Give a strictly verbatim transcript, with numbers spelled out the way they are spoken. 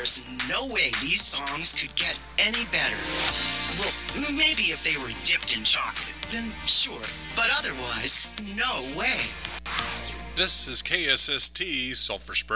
There's no way these songs could get any better. Well, maybe if they were dipped in chocolate, then sure. But otherwise, no way. This is K S S T Sulphur Spring.